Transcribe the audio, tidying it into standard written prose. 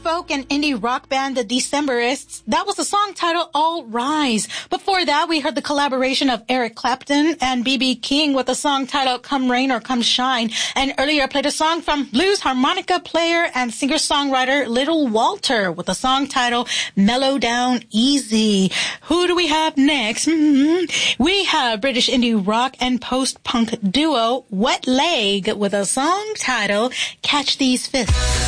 folk and indie rock band The Decemberists. That was the song titled All Rise. Before that, we heard the collaboration of Eric Clapton and B.B. King with the song titled Come Rain or Come Shine. And earlier I played a song from blues harmonica player and singer-songwriter Little Walter with the song titled Mellow Down Easy. Who do we have next? We have British indie rock and post-punk duo Wet Leg with a song titled Catch These Fists.